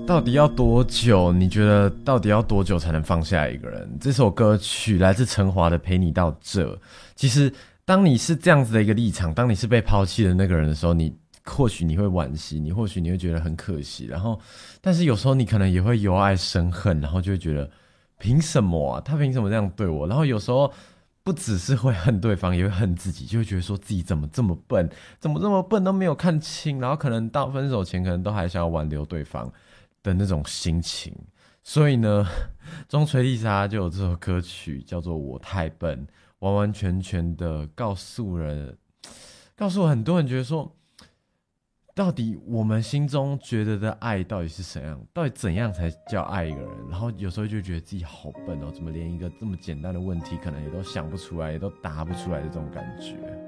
到底要多久？你觉得到底要多久才能放下一个人？这首歌曲来自陈华的《陪你到这》。其实，当你是这样子的一个立场，当你是被抛弃的那个人的时候，或许你会惋惜，或许你会觉得很可惜。然后，但是有时候你可能也会由爱生恨，然后就会觉得凭什么啊？他凭什么这样对我？然后有时候不只是会恨对方，也会恨自己，就会觉得说自己怎么这么笨，怎么这么笨都没有看清，然后可能到分手前，可能都还想要挽留对方的那种心情。所以呢，中锤丽莎就有这首歌曲叫做《我太笨》，完完全全的告诉很多人觉得说，到底我们心中觉得的爱到底是怎样？到底怎样才叫爱一个人？然后有时候就觉得自己好笨哦，怎么连一个这么简单的问题可能也都想不出来，也都答不出来的这种感觉。